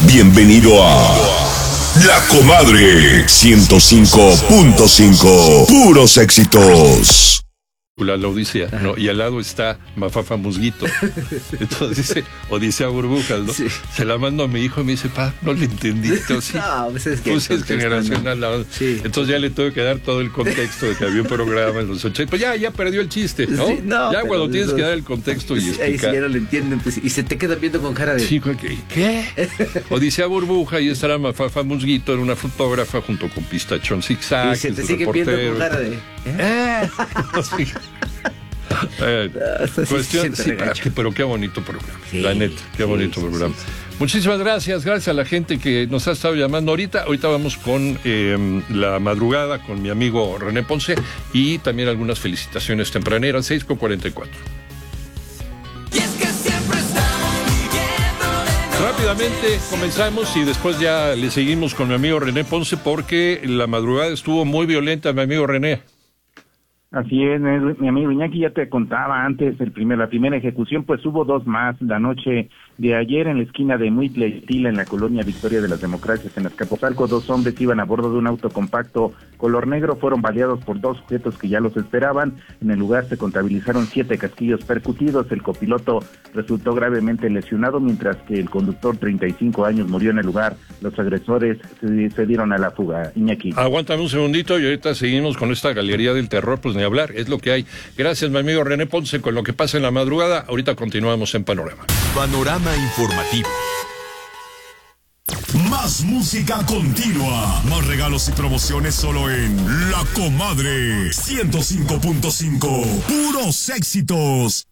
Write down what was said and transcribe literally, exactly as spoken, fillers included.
Bienvenido a La Comadre ciento cinco punto cinco. Puros éxitos. La Odisea, ¿no? Y al lado está Mafafa Musguito. Entonces dice Odisea Burbujas, ¿no? Sí. Se la mando a mi hijo y me dice, pa, no le entendí. Entonces, no, pues es que pues es generacional. No. Sí. Entonces ya le tuve que dar todo el contexto de que había un programa en los ochenta. Pues ya, ya perdió el chiste, ¿no? Sí, no ya cuando tienes eso, que dar el contexto y explicar. Ahí sí ya no lo entienden, pues, y se te quedan viendo con cara de... Sí, ¿qué? ¿Qué? Odisea Burbuja, y estará Mafafa Musguito, era una fotógrafa junto con Pistachón Zigzag. Y se te sigue viendo con cara de... ¿Eh? Sí. Eh, no, cuestión, sí, pero qué bonito programa, sí, la neta, qué sí, bonito sí, programa. Sí, sí. Muchísimas gracias, gracias a la gente que nos ha estado llamando ahorita. Ahorita vamos con eh, la madrugada con mi amigo René Ponce y también algunas felicitaciones tempraneras, seis con cuarenta y cuatro. Rápidamente comenzamos y después ya le seguimos con mi amigo René Ponce porque la madrugada estuvo muy violenta, mi amigo René. Así es, mi amigo Iñaki, ya te contaba antes, el primer, la primera ejecución, pues hubo dos más la noche de ayer en la esquina de Muitletila, en la colonia Victoria de las Democracias, en Azcapotzalco. Dos hombres iban a bordo de un auto compacto color negro, fueron baleados por dos sujetos que ya los esperaban. En el lugar se contabilizaron siete casquillos percutidos, el copiloto resultó gravemente lesionado, mientras que el conductor, treinta y cinco años, murió en el lugar. Los agresores se, se dieron a la fuga. Iñaki. Aguántame un segundito y ahorita seguimos con esta galería del terror, pues ni hablar, es lo que hay. Gracias, mi amigo René Ponce, con lo que pasa en la madrugada. Ahorita continuamos en Panorama. Panorama informativo. Más música continua. Más regalos y promociones solo en La Comadre ciento cinco punto cinco. Puros éxitos.